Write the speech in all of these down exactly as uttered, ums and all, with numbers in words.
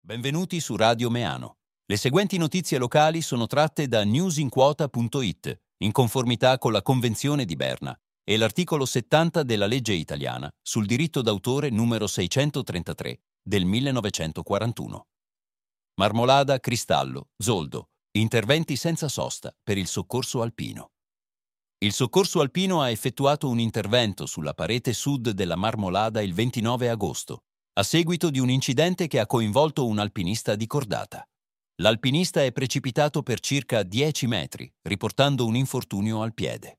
Benvenuti su Radio Meano. Le seguenti notizie locali sono tratte da newsinquota punto it, in conformità con la Convenzione di Berna e l'articolo settanta della legge italiana sul diritto d'autore numero seicentotrentatré del millenovecentoquarantuno. Marmolada, Cristallo, Zoldo. Interventi senza sosta per il soccorso alpino. Il soccorso alpino ha effettuato un intervento sulla parete sud della Marmolada il ventinove agosto, a seguito di un incidente che ha coinvolto un alpinista di cordata. L'alpinista è precipitato per circa dieci metri, riportando un infortunio al piede.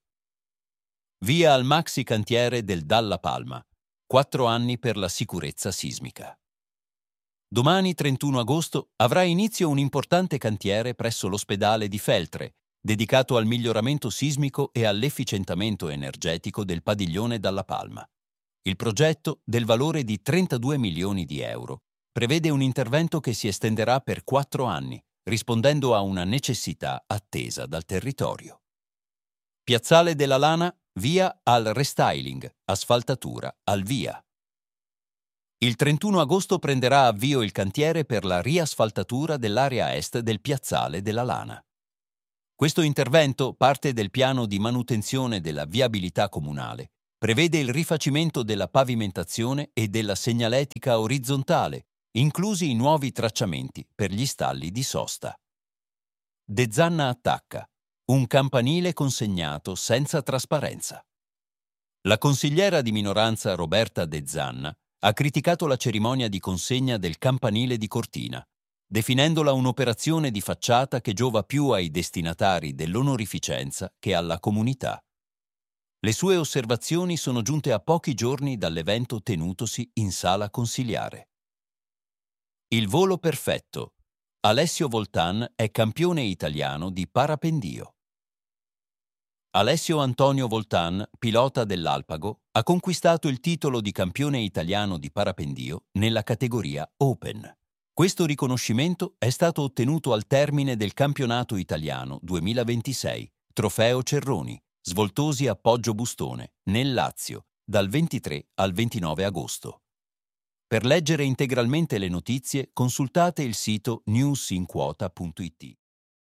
Via al maxi cantiere del Dalla Palma. Quattro anni per la sicurezza sismica. Domani, trentuno agosto, avrà inizio un importante cantiere presso l'ospedale di Feltre, dedicato al miglioramento sismico e all'efficientamento energetico del padiglione Dalla Palma. Il progetto, del valore di trentadue milioni di euro, prevede un intervento che si estenderà per quattro anni, rispondendo a una necessità attesa dal territorio. Piazzale della Lana, via al restyling, asfaltatura al via. Il trentuno agosto prenderà avvio il cantiere per la riasfaltatura dell'area est del Piazzale della Lana. Questo intervento, parte del piano di manutenzione della viabilità comunale, prevede il rifacimento della pavimentazione e della segnaletica orizzontale, inclusi i nuovi tracciamenti per gli stalli di sosta. De Zanna attacca. Un campanile consegnato senza trasparenza. La consigliera di minoranza Roberta De Zanna ha criticato la cerimonia di consegna del campanile di Cortina, definendola un'operazione di facciata che giova più ai destinatari dell'onorificenza che alla comunità. Le sue osservazioni sono giunte a pochi giorni dall'evento tenutosi in sala consiliare. Il volo perfetto. Alessio Voltan è campione italiano di parapendio. Alessio Antonio Voltan, pilota dell'Alpago, ha conquistato il titolo di campione italiano di parapendio nella categoria Open. Questo riconoscimento è stato ottenuto al termine del campionato italiano duemilaventisei, Trofeo Cerroni, svoltosi a Poggio Bustone, nel Lazio, dal ventitré al ventinove agosto. Per leggere integralmente le notizie, consultate il sito newsinquota punto it.